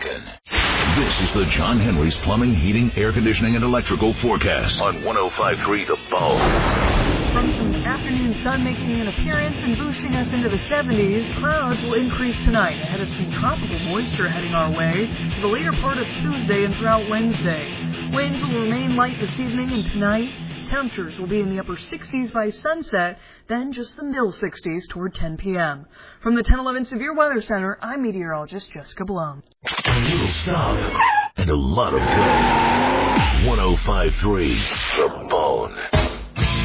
rockin'. This is the John Henry's Plumbing, Heating, Air Conditioning, and Electrical Forecast on 105.3 The Bone. From some afternoon sun making an appearance and boosting us into the 70s, clouds will increase tonight ahead of some tropical moisture heading our way to the later part of Tuesday and throughout Wednesday. Winds will remain light this evening and tonight. Temperatures will be in the upper 60s by sunset, then just the middle 60s toward 10 p.m. From the 10-11 Severe Weather Center, I'm meteorologist Jessica Blum. A little stop and a lot of go. 105.3 The Bone.